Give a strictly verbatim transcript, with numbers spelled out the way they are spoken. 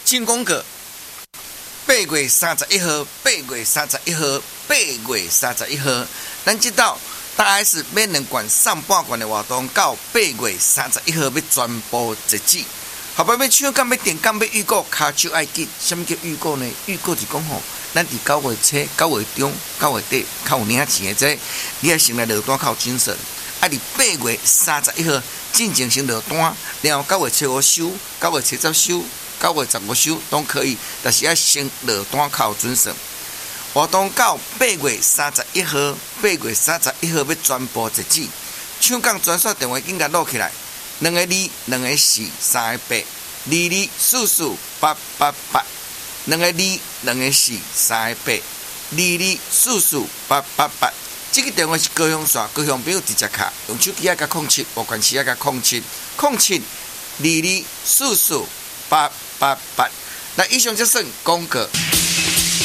进攻个八月三十一号，八月三十一号，八月三十一号，咱知道大 S 免两冠上半冠的活动到八月三十一号要全部截止。后摆要抢干要电干要预购，骹手爱紧。什么叫预购呢？预购是讲吼，咱伫九月初、九月中、九月底较有领钱的这，你要先来落单靠精神。啊，伫八月三十一号进前先落单，然后九月初五收，九月初十收，九月十五收都可以，但是要先落单靠准绳。活动到八月三十一号，八月三十一号要全部截止。抢讲专线电话紧甲录起来。两个二，两个四，三个八，二二四四八八八，两个二，两个四，三个八，二二四四八八八。这个电话是高雄线，高雄朋友直接卡，用手机啊加控七，无关系啊加控七，控七二二四四八八八。那以上就算广告。